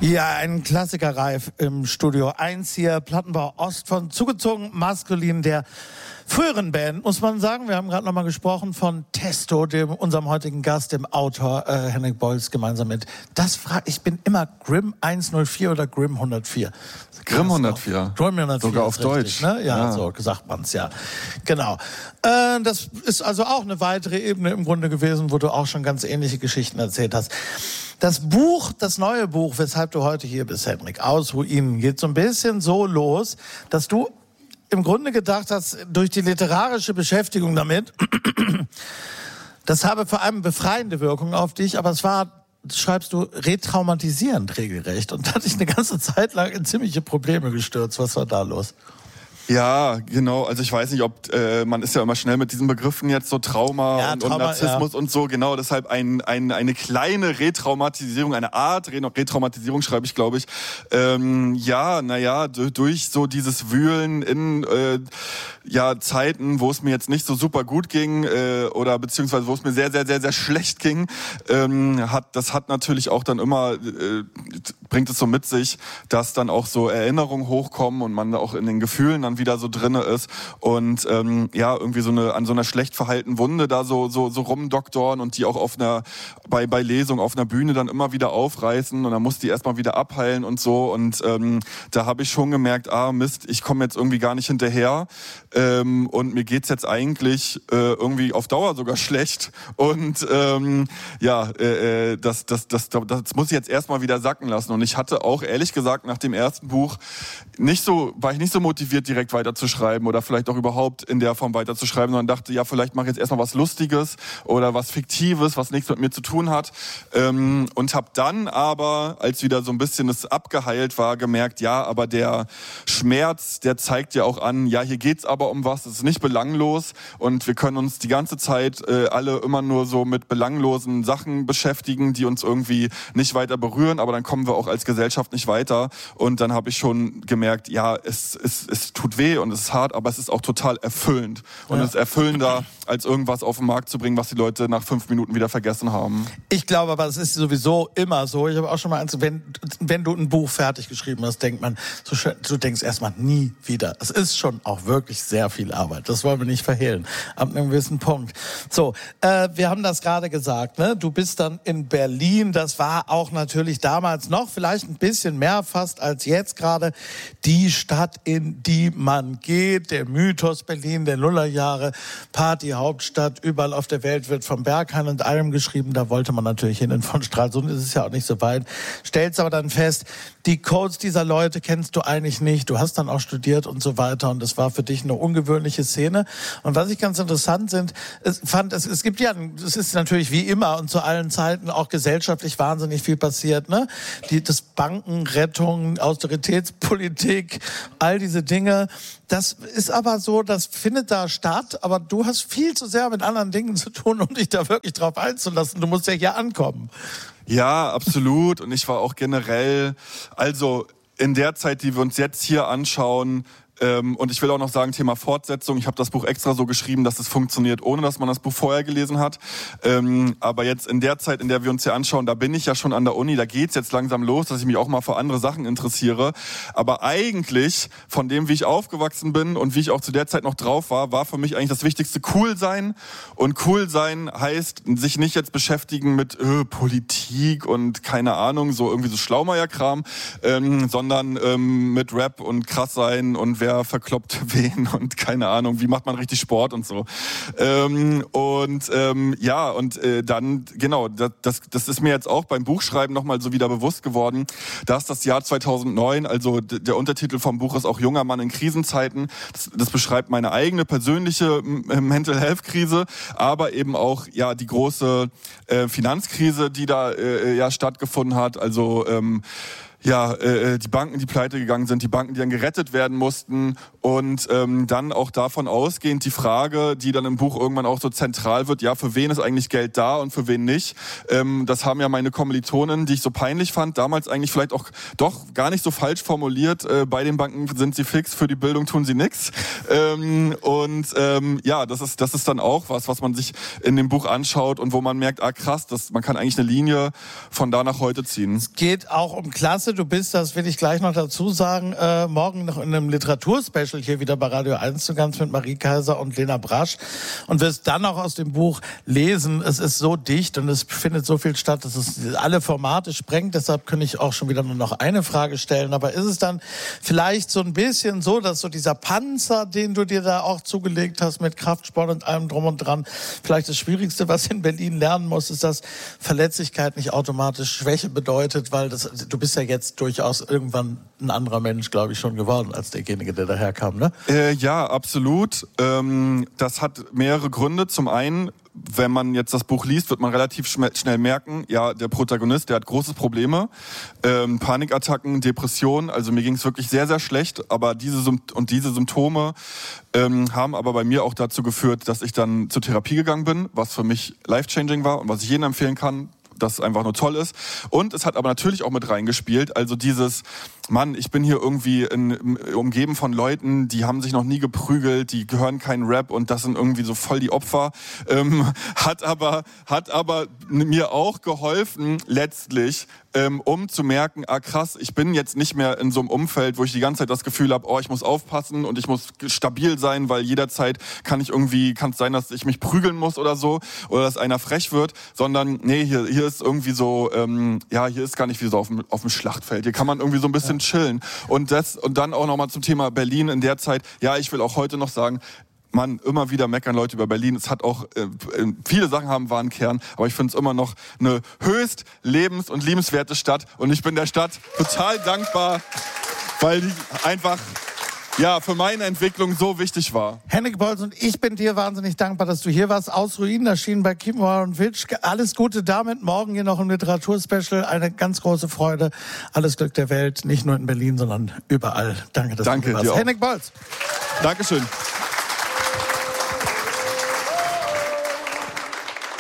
Ja, ein Klassiker reif im Studio 1 hier, Plattenbau Ost von Zugezogen Maskulin, der früheren Band, muss man sagen. Wir haben gerade noch mal gesprochen von Testo, unserem heutigen Gast, dem Autor Henrik Bolz, gemeinsam mit, ich bin immer Grimm 104 oder Grimm 104? Grimm 104. Grimm 104. Sogar auf richtig, Deutsch. Ne? Ja, so sagt man's, ja. Genau. Das ist also auch eine weitere Ebene im Grunde gewesen, wo du auch schon ganz ähnliche Geschichten erzählt hast. Das neue Buch, weshalb du heute hier bist, Henrik, aus Ruinen, geht so ein bisschen so los, dass du im Grunde gedacht hast, durch die literarische Beschäftigung damit, das habe vor allem befreiende Wirkung auf dich, aber es war, schreibst du, retraumatisierend regelrecht. Und da hatte ich eine ganze Zeit lang in ziemliche Probleme gestürzt. Was war da los? Ja, genau. Also ich weiß nicht, ob man ist ja immer schnell mit diesen Begriffen jetzt so Trauma und Narzissmus und so. Genau, deshalb eine kleine Retraumatisierung, eine Art Retraumatisierung schreibe ich, glaube ich. Durch so dieses Wühlen in Zeiten, wo es mir jetzt nicht so super gut ging oder beziehungsweise wo es mir sehr, sehr, sehr, sehr schlecht ging, hat natürlich auch dann immer bringt es so mit sich, dass dann auch so Erinnerungen hochkommen und man auch in den Gefühlen dann wieder so drinne ist und irgendwie an so einer schlecht verheilten Wunde da so rumdoktoren und die auch bei Lesung auf einer Bühne dann immer wieder aufreißen und dann muss die erstmal wieder abheilen und so und da habe ich schon gemerkt, Mist, ich komme jetzt irgendwie gar nicht hinterher und mir geht's jetzt eigentlich irgendwie auf Dauer sogar schlecht und das muss ich jetzt erstmal wieder sacken lassen und ich hatte auch ehrlich gesagt nach dem ersten Buch war ich nicht so motiviert, direkt weiterzuschreiben oder vielleicht auch überhaupt in der Form weiterzuschreiben, sondern dachte, ja, vielleicht mache ich jetzt erstmal was Lustiges oder was Fiktives, was nichts mit mir zu tun hat. Und habe dann aber, als wieder so ein bisschen es abgeheilt war, gemerkt, ja, aber der Schmerz, der zeigt ja auch an, ja, hier geht's aber um was, es ist nicht belanglos und wir können uns die ganze Zeit alle immer nur so mit belanglosen Sachen beschäftigen, die uns irgendwie nicht weiter berühren, aber dann kommen wir auch als Gesellschaft nicht weiter. Und dann habe ich schon gemerkt, ja, es tut weh und es ist hart, aber es ist auch total erfüllend. Und es ist erfüllender, als irgendwas auf den Markt zu bringen, was die Leute nach 5 Minuten wieder vergessen haben. Ich glaube aber, es ist sowieso immer so. Ich habe auch schon mal wenn du ein Buch fertig geschrieben hast, denkt man, du denkst erstmal nie wieder. Es ist schon auch wirklich sehr viel Arbeit. Das wollen wir nicht verhehlen. Ab einem gewissen Punkt. So, wir haben das gerade gesagt, ne? Du bist dann in Berlin. Das war auch natürlich damals noch vielleicht ein bisschen mehr fast als jetzt gerade die Stadt, in die man geht. Der Mythos Berlin, der Nullerjahre, Partyhauptstadt. Überall auf der Welt wird vom Berghain und allem geschrieben. Da wollte man natürlich hin. Und von Stralsund ist es ja auch nicht so weit. Stellst aber dann fest, die Codes dieser Leute kennst du eigentlich nicht. Du hast dann auch studiert und so weiter. Und das war für dich eine ungewöhnliche Szene. Und was ich ganz interessant es gibt ja, es ist natürlich wie immer und zu allen Zeiten auch gesellschaftlich wahnsinnig viel passiert, ne? Das Bankenrettung, Austeritätspolitik, all diese Dinge. Das ist aber so, das findet da statt, aber du hast viel zu sehr mit anderen Dingen zu tun, um dich da wirklich drauf einzulassen. Du musst ja hier ankommen. Ja, absolut. Und ich war auch generell, also in der Zeit, die wir uns jetzt hier anschauen, und ich will auch noch sagen, Thema Fortsetzung. Ich habe das Buch extra so geschrieben, dass es funktioniert, ohne dass man das Buch vorher gelesen hat. Aber jetzt in der Zeit, in der wir uns hier anschauen, da bin ich ja schon an der Uni, da geht's jetzt langsam los, dass ich mich auch mal für andere Sachen interessiere. Aber eigentlich, von dem, wie ich aufgewachsen bin und wie ich auch zu der Zeit noch drauf war für mich eigentlich das Wichtigste cool sein. Und cool sein heißt, sich nicht jetzt beschäftigen mit Politik und keine Ahnung, so irgendwie so Schlaumeier-Kram, sondern mit Rap und krass sein und wer verkloppt wen und keine Ahnung, wie macht man richtig Sport und so. Dann, genau, das ist mir jetzt auch beim Buchschreiben nochmal so wieder bewusst geworden, dass das Jahr 2009, also der Untertitel vom Buch ist auch Junger Mann in Krisenzeiten, das beschreibt meine eigene persönliche Mental Health Krise, aber eben auch ja die große Finanzkrise, die da stattgefunden hat, also die Banken, die pleite gegangen sind, die Banken, die dann gerettet werden mussten und dann auch davon ausgehend die Frage, die dann im Buch irgendwann auch so zentral wird, ja, für wen ist eigentlich Geld da und für wen nicht? Das haben ja meine Kommilitonen, die ich so peinlich fand, damals eigentlich vielleicht auch doch gar nicht so falsch formuliert, bei den Banken sind sie fix, für die Bildung tun sie nix. Das ist dann auch was man sich in dem Buch anschaut und wo man merkt, krass, man kann eigentlich eine Linie von da nach heute ziehen. Es geht auch um klassische Gäste. Du bist, das will ich gleich noch dazu sagen, morgen noch in einem Literaturspecial hier wieder bei Radio 1 zu Gast mit Marie Kaiser und Lena Brasch und wirst dann auch aus dem Buch lesen. Es ist so dicht und es findet so viel statt, dass es alle Formate sprengt. Deshalb kann ich auch schon wieder nur noch eine Frage stellen. Aber ist es dann vielleicht so ein bisschen so, dass so dieser Panzer, den du dir da auch zugelegt hast mit Kraftsport und allem drum und dran, vielleicht das Schwierigste, was in Berlin lernen muss, ist, dass Verletzlichkeit nicht automatisch Schwäche bedeutet, weil du bist ja jetzt durchaus irgendwann ein anderer Mensch, glaube ich, schon geworden als derjenige, der daherkam, ne? Ja, absolut. Das hat mehrere Gründe. Zum einen, wenn man jetzt das Buch liest, wird man relativ schnell merken, ja, der Protagonist, der hat große Probleme, Panikattacken, Depressionen, also mir ging es wirklich sehr, sehr schlecht, aber diese Symptome haben aber bei mir auch dazu geführt, dass ich dann zur Therapie gegangen bin, was für mich life-changing war und was ich jedem empfehlen kann, das einfach nur toll ist. Und es hat aber natürlich auch mit reingespielt, also dieses, Mann, ich bin hier irgendwie umgeben von Leuten, die haben sich noch nie geprügelt, die hören keinen Rap und das sind irgendwie so voll die Opfer. Hat aber mir auch geholfen, letztlich, um zu merken, krass, ich bin jetzt nicht mehr in so einem Umfeld, wo ich die ganze Zeit das Gefühl habe, ich muss aufpassen und ich muss stabil sein, weil jederzeit kann es sein, dass ich mich prügeln muss oder so, oder dass einer frech wird, sondern nee, hier ist irgendwie so, hier ist gar nicht wie so auf dem Schlachtfeld. Hier kann man irgendwie so ein bisschen chillen. Und dann auch nochmal zum Thema Berlin in der Zeit. Ja, ich will auch heute noch sagen, Mann, immer wieder meckern Leute über Berlin. Es hat auch, viele Sachen haben wahren Kern, aber ich finde es immer noch eine höchst lebens- und liebenswerte Stadt. Und ich bin der Stadt total dankbar, weil die einfach für meine Entwicklung so wichtig war. Henrik Bolz und ich bin dir wahnsinnig dankbar, dass du hier warst. Aus Ruinen erschienen bei Kiepenheuer und Witsch. Alles Gute damit. Morgen hier noch ein Literaturspecial. Eine ganz große Freude. Alles Glück der Welt. Nicht nur in Berlin, sondern überall. Danke, dass du hier warst. Dir auch. Henrik Bolz. Dankeschön.